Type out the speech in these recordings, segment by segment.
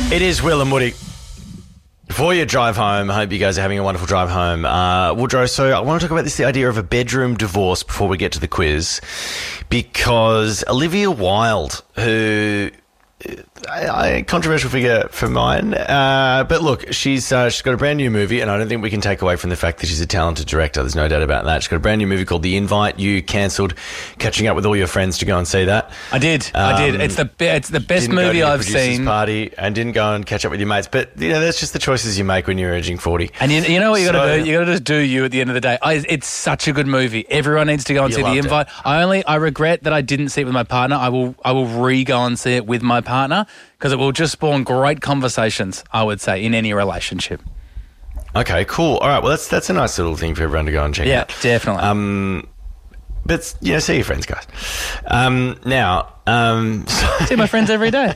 It is Will and Woody. For your drive home, I hope you guys are having a wonderful drive home. Woodrow, so I want to talk about the idea of a bedroom divorce before we get to the quiz, because Olivia Wilde, who... a controversial figure for mine, but look, she's got a brand new movie, and I don't think we can take away from the fact that she's a talented director. There's no doubt about that. She's got a brand new movie called The Invite. You cancelled catching up with all your friends to go and see that. I did. It's the best movie I've seen. Party and didn't go and catch up with your mates, but that's just the choices you make when you're urging 40. And you know what you got to do? You got to just do you at the end of the day. It's such a good movie. Everyone needs to go and see The Invite. I regret that I didn't see it with my partner. I will re-go and see it with my partner, because it will just spawn great conversations, I would say, in any relationship. Okay, cool. All right, well, that's a nice little thing for everyone to go and check out. Yeah, definitely. But, see your friends, guys. See my friends every day.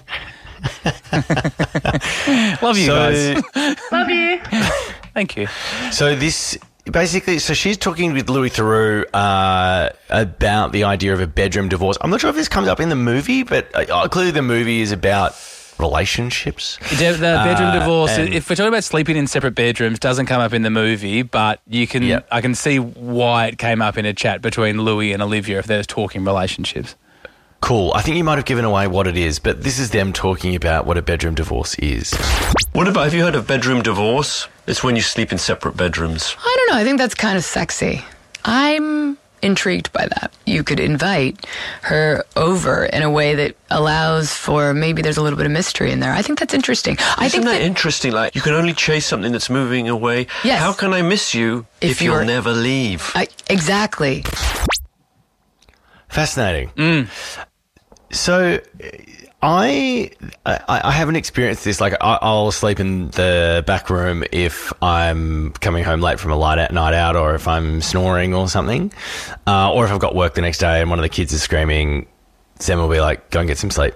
Love you guys. Love you. Thank you. So this... Basically, so she's talking with Louis Theroux about the idea of a bedroom divorce. I'm not sure if this comes up in the movie, but clearly the movie is about relationships. The bedroom divorce, if we're talking about sleeping in separate bedrooms, doesn't come up in the movie, but I can see why it came up in a chat between Louis and Olivia if they're talking relationships. Cool. I think you might have given away what it is, but this is them talking about what a bedroom divorce is. Have you heard of bedroom divorce? It's when you sleep in separate bedrooms. I don't know. I think that's kind of sexy. I'm intrigued by that. You could invite her over in a way that allows for maybe there's a little bit of mystery in there. I think that's interesting. Isn't that interesting? Like, you can only chase something that's moving away. Yes. How can I miss you if you'll never leave? Exactly. Fascinating. So I haven't experienced this. Like, I'll sleep in the back room if I'm coming home late from a night out, or if I'm snoring or something, or if I've got work the next day and one of the kids is screaming. Sam will be like, go and get some sleep.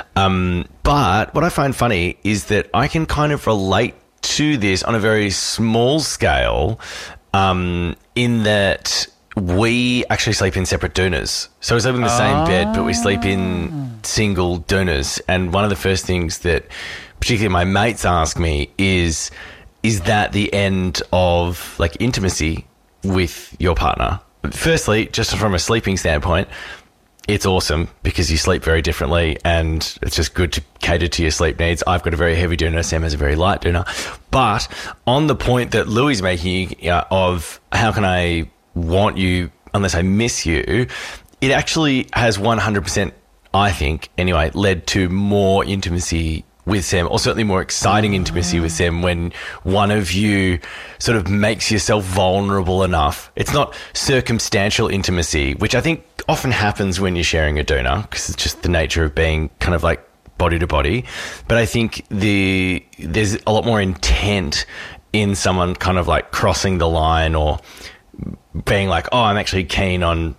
But what I find funny is that I can kind of relate to this on a very small scale, in that we actually sleep in separate doonas. So we sleep in the same bed, but we sleep in single doonas. And one of the first things that particularly my mates ask me is that the end of, like, intimacy with your partner? Firstly, just from a sleeping standpoint, it's awesome because you sleep very differently and it's just good to cater to your sleep needs. I've got a very heavy doona. Sam has a very light doona. But on the point that Louis is making of how can I want you unless I miss you, it actually has 100%, I think, anyway, led to more intimacy with Sam, or certainly more exciting intimacy with Sam, when one of you sort of makes yourself vulnerable enough. It's not circumstantial intimacy, which I think often happens when you're sharing a doona, because it's just the nature of being kind of like body to body. But I think there's a lot more intent in someone kind of like crossing the line or being like, oh, I'm actually keen on,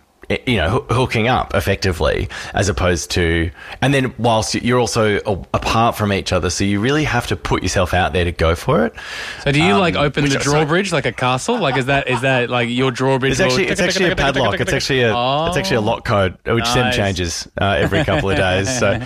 hooking up effectively, as opposed to, and then whilst you're also apart from each other, so you really have to put yourself out there to go for it. So do you open the drawbridge like a castle? Like is that like your drawbridge? It's actually a padlock. It's actually a lock code, which Sam changes every couple of days. So,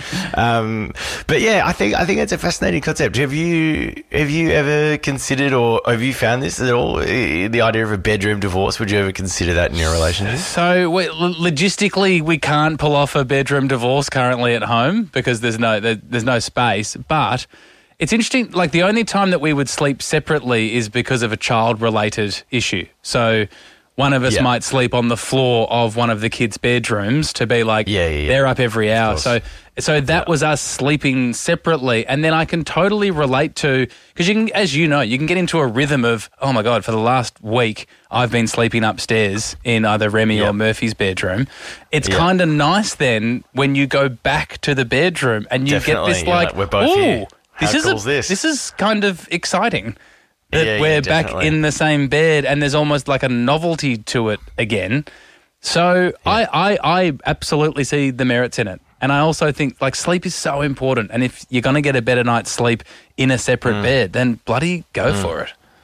but yeah, I think it's a fascinating concept. Have you ever considered, or have you found this at all? The idea of a bedroom divorce. Would you ever consider that in your relationship? So logistically, we can't pull off a bedroom divorce currently at home because there's no space. But it's interesting. Like, the only time that we would sleep separately is because of a child-related issue. So one of us might sleep on the floor of one of the kids' bedrooms to be like, they're up every hour. So that was us sleeping separately. And then I can totally relate to, because you can, as you know, you can get into a rhythm of, oh my God, for the last week, I've been sleeping upstairs in either Remy or Murphy's bedroom. It's kind of nice then when you go back to the bedroom and you get this like, we're both here. This is kind of exciting. That we're back in the same bed and there's almost like a novelty to it again. So I absolutely see the merits in it. And I also think, like, sleep is so important. And if you're going to get a better night's sleep in a separate bed, then bloody go for it.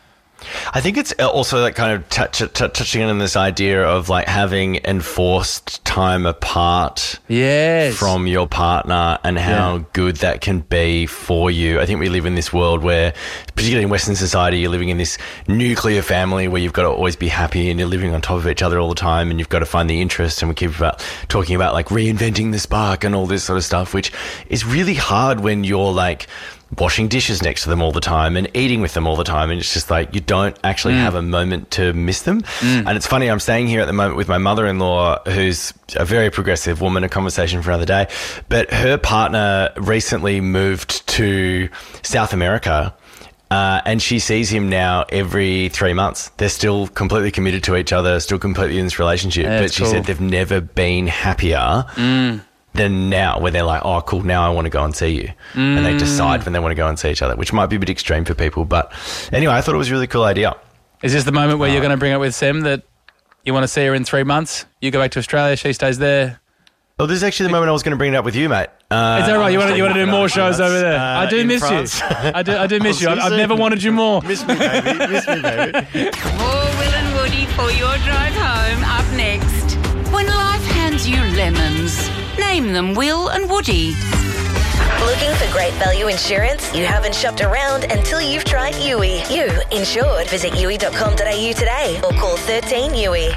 I think it's also like kind of touching on this idea of like having enforced time apart from your partner and how good that can be for you. I think we live in this world where, particularly in Western society, you're living in this nuclear family where you've got to always be happy and you're living on top of each other all the time and you've got to find the interest, and we keep talking about like reinventing the spark and all this sort of stuff, which is really hard when you're like washing dishes next to them all the time and eating with them all the time, and it's just like you don't actually have a moment to miss them. And it's funny, I'm staying here at the moment with my mother-in-law, who's a very progressive woman, a conversation for another day, but her partner recently moved to South America, and she sees him now every 3 months. They're still completely committed to each other, still completely in this relationship, but she said they've never been happier than now, where they're like, oh, cool, now I want to go and see you. And they decide when they want to go and see each other, which might be a bit extreme for people. But anyway, I thought it was a really cool idea. Is this the moment where you're going to bring up with Sam that you want to see her in 3 months? You go back to Australia, she stays there. Well, this is actually the moment I was going to bring it up with you, mate. Is that right? You want to do more shows over there? I do miss France. you. I do miss you. I've never wanted you more. Miss me, baby. Miss me, baby. More Will and Woody for your drive home up next. When life hands you lemons, name them Will and Woody. Looking for great value insurance? You haven't shopped around until you've tried Yui. You insured. Visit yui.com.au today or call 13 Yui.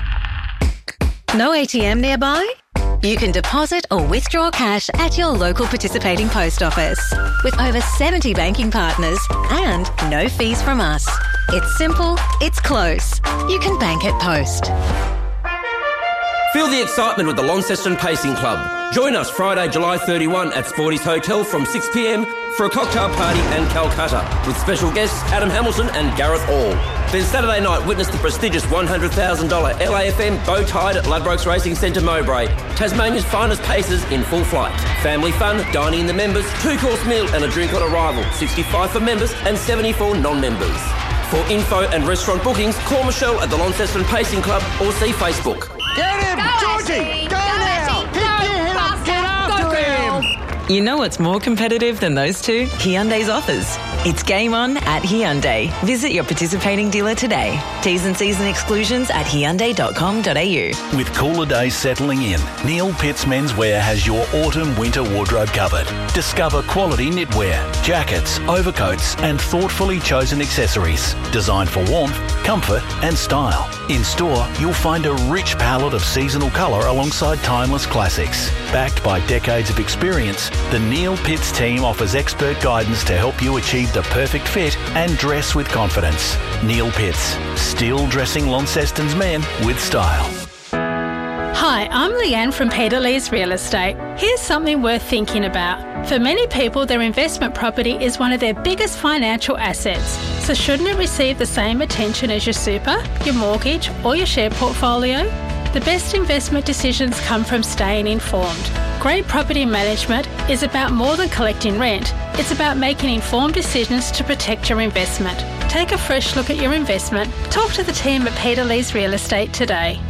No ATM nearby? You can deposit or withdraw cash at your local participating post office. With over 70 banking partners and no fees from us. It's simple, it's close. You can bank at Post. Feel the excitement with the Launceston Pacing Club. Join us Friday, July 31 at Sporty's Hotel from 6 p.m. for a cocktail party and Calcutta with special guests Adam Hamilton and Gareth Hall. Then Saturday night, witness the prestigious $100,000 LAFM bow tide at Ladbrokes Racing Centre Mowbray. Tasmania's finest pacers in full flight. Family fun, dining in the members, 2-course meal and a drink on arrival. 65 for members and 74 non-members. For info and restaurant bookings, call Michelle at the Launceston Pacing Club or see Facebook. Get him! Georgie! Go now! Get after him! You know what's more competitive than those two? Hyundai's offers. It's game on at Hyundai. Visit your participating dealer today. T's and C's and exclusions at hyundai.com.au. With cooler days settling in, Neil Pitts Menswear has your autumn-winter wardrobe covered. Discover quality knitwear, jackets, overcoats and thoughtfully chosen accessories designed for warmth, comfort and style. In store, you'll find a rich palette of seasonal colour alongside timeless classics. Backed by decades of experience, the Neil Pitts team offers expert guidance to help you achieve the perfect fit and dress with confidence. Neil Pitts, still dressing Launceston's men with style. Hi, I'm Leanne from Peter Lee's Real Estate. Here's something worth thinking about. For many people, their investment property is one of their biggest financial assets. So shouldn't it receive the same attention as your super, your mortgage or your share portfolio? The best investment decisions come from staying informed. Great property management is about more than collecting rent. It's about making informed decisions to protect your investment. Take a fresh look at your investment. Talk to the team at Peter Lee's Real Estate today.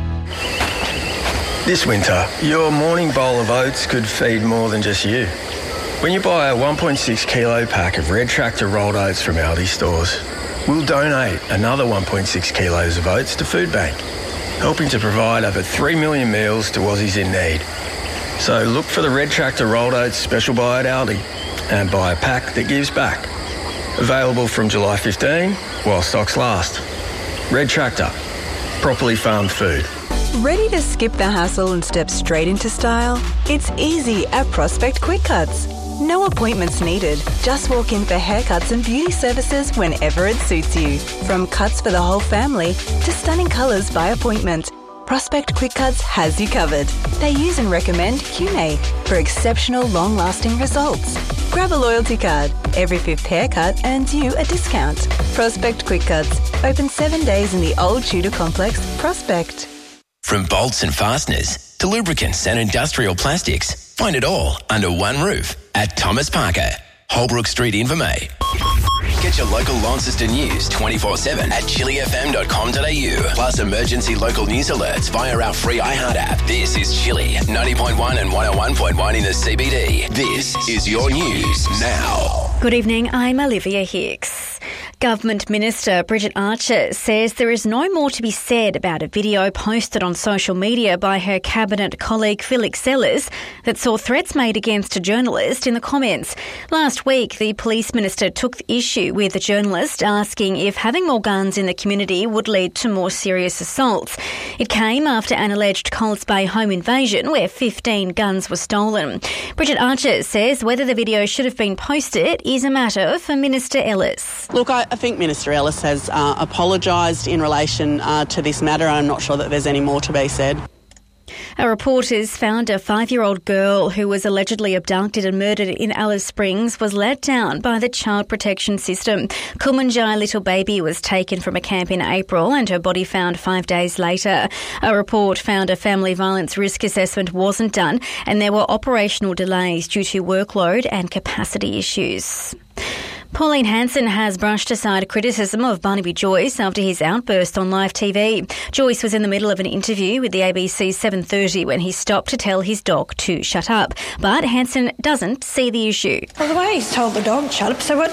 This winter, your morning bowl of oats could feed more than just you. When you buy a 1.6 kilo pack of Red Tractor rolled oats from Aldi stores, we'll donate another 1.6 kilos of oats to Food Bank, helping to provide over 3 million meals to Aussies in need. So look for the Red Tractor rolled oats special buy at Aldi and buy a pack that gives back. Available from July 15 while stocks last. Red Tractor, properly farmed food. Ready to skip the hassle and step straight into style? It's easy at Prospect Quick Cuts. No appointments needed. Just walk in for haircuts and beauty services whenever it suits you. From cuts for the whole family to stunning colours by appointment, Prospect Quick Cuts has you covered. They use and recommend Cune for exceptional long-lasting results. Grab a loyalty card. Every 5th haircut earns you a discount. Prospect Quick Cuts. Open 7 days in the Old Tudor Complex, Prospect. From bolts and fasteners to lubricants and industrial plastics, find it all under one roof at Thomas Parker, Holbrook Street, Invermay. Get your local Launceston news 24/7 at chilifm.com.au. Plus emergency local news alerts via our free iHeart app. This is Chili, 90.1 and 101.1 in the CBD. This is your news now. Good evening, I'm Olivia Hicks. Government Minister Bridget Archer says there is no more to be said about a video posted on social media by her cabinet colleague Felix Sellers that saw threats made against a journalist in the comments. Last week, the police minister took issue with the journalist, asking if having more guns in the community would lead to more serious assaults. It came after an alleged Coles Bay home invasion where 15 guns were stolen. Bridget Archer says whether the video should have been posted is a matter for Minister Ellis. Look, I think Minister Ellis has apologised in relation to this matter. I'm not sure that there's any more to be said. Our reporters found a 5-year-old girl who was allegedly abducted and murdered in Alice Springs was let down by the child protection system. Kumanjai little baby was taken from a camp in April and her body found 5 days later. A report found a family violence risk assessment wasn't done and there were operational delays due to workload and capacity issues. Pauline Hanson has brushed aside criticism of Barnaby Joyce after his outburst on live TV. Joyce was in the middle of an interview with the ABC 7:30 when he stopped to tell his dog to shut up. But Hanson doesn't see the issue. Well, the way he's told the dog shut up, so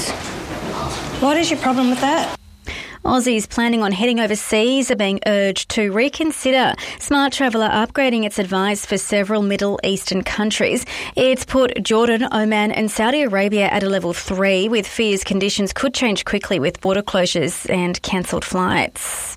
what is your problem with that? Aussies planning on heading overseas are being urged to reconsider. Smart Traveller upgrading its advice for several Middle Eastern countries. It's put Jordan, Oman and Saudi Arabia at a level 3 with fears conditions could change quickly with border closures and cancelled flights.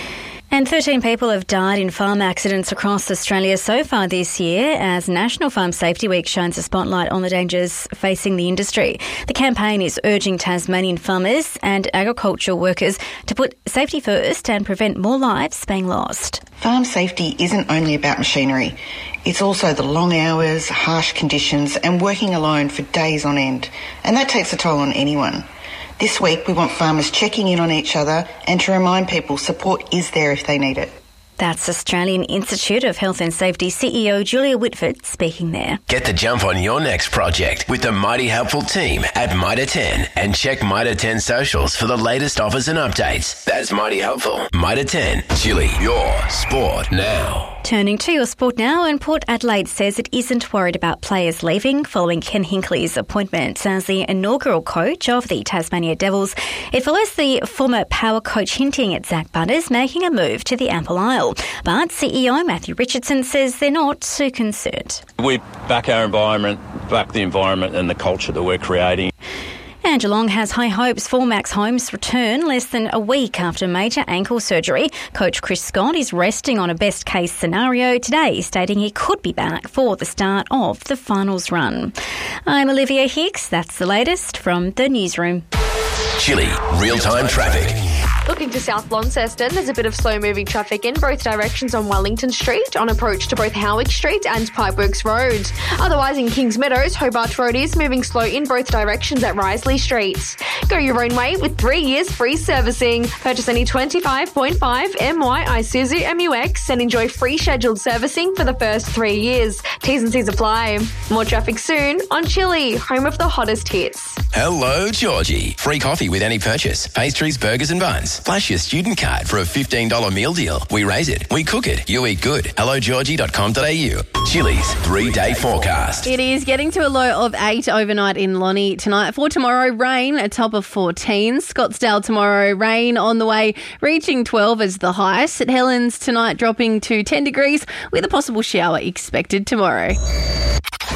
And 13 people have died in farm accidents across Australia so far this year as National Farm Safety Week shines a spotlight on the dangers facing the industry. The campaign is urging Tasmanian farmers and agricultural workers to put safety first and prevent more lives being lost. Farm safety isn't only about machinery. It's also the long hours, harsh conditions and working alone for days on end. And that takes a toll on anyone. This week, we want farmers checking in on each other and to remind people support is there if they need it. That's Australian Institute of Health and Safety CEO Julia Whitford speaking there. Get the jump on your next project with the Mighty Helpful team at Mitre 10 and check Mitre 10 socials for the latest offers and updates. That's Mighty Helpful. Mitre 10, Chili, your sport now. Turning to your sport now, and Port Adelaide says it isn't worried about players leaving following Ken Hinkley's appointment as the inaugural coach of the Tasmania Devils. It follows the former power coach hinting at Zach Butters making a move to the Ample Isle. But CEO Matthew Richardson says they're not too concerned. We back our environment, back the environment and the culture that we're creating. And Geelong has high hopes for Max Holmes' return less than a week after major ankle surgery. Coach Chris Scott is resting on a best-case scenario today, stating he could be back for the start of the finals run. I'm Olivia Hicks. That's the latest from the newsroom. Chili, real-time traffic. Looking to South Launceston, there's a bit of slow-moving traffic in both directions on Wellington Street, on approach to both Howick Street and Pipeworks Road. Otherwise, in Kings Meadows, Hobart Road is moving slow in both directions at Risley Street. Go your own way with 3 years free servicing. Purchase any 25.5 MY Isuzu MUX and enjoy free scheduled servicing for the first 3 years. T's and C's apply. More traffic soon on Chili, home of the hottest hits. Hello, Georgie. Free coffee with any purchase. Pastries, burgers and buns. Flash your student card for a $15 meal deal. We raise it. We cook it. You eat good. HelloGeorgie.com.au. Chili's 3-day forecast. It is getting to a low of 8 overnight in Lonnie tonight. For tomorrow, rain, a top of 14. Scottsdale tomorrow, rain on the way, reaching 12 as the high. St Helens tonight dropping to 10 degrees with a possible shower expected tomorrow.